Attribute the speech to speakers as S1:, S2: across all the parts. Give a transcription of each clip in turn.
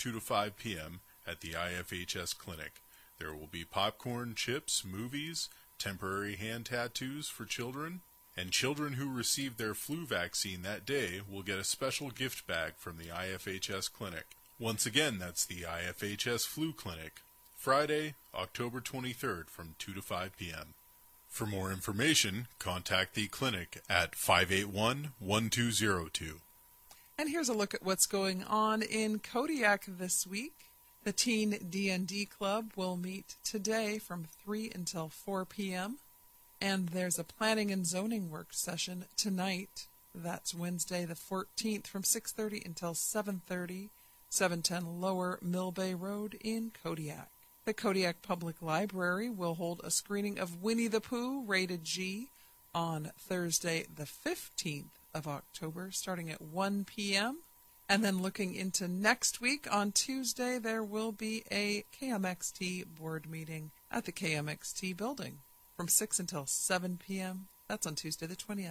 S1: 2 to 5 p.m. at the IFHS Clinic. There will be popcorn, chips, movies, temporary hand tattoos for children, and children who receive their flu vaccine that day will get a special gift bag from the IFHS Clinic. Once again, that's the IFHS Flu Clinic, Friday, October 23rd from 2 to 5 p.m. For more information, contact the clinic at 581-1202.
S2: And here's a look at what's going on in Kodiak this week. The Teen D&D Club will meet today from 3 until 4 p.m. And there's a planning and zoning work session tonight. That's Wednesday the 14th from 6:30 until 7:30, 710 Lower Mill Bay Road in Kodiak. The Kodiak Public Library will hold a screening of Winnie the Pooh, rated G, on Thursday the 15th of October, starting at 1 p.m. And then looking into next week, on Tuesday, there will be a KMXT board meeting at the KMXT building from 6 until 7 p.m. That's on Tuesday the 20th.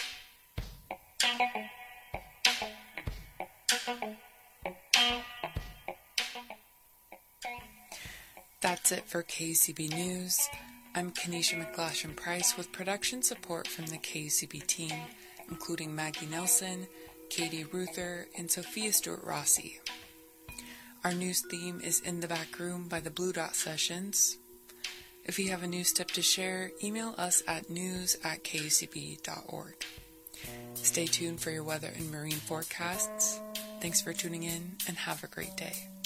S3: That's it for KCB News. I'm Kenesha McGlashan-Price with production support from the KCB team, including Maggie Nelson, Katie Ruther, and Sophia Stewart-Rossi. Our news theme is In the Back Room by the Blue Dot Sessions. If you have a news tip to share, email us at news@kcb.org. Stay tuned for your weather and marine forecasts. Thanks for tuning in, and have a great day.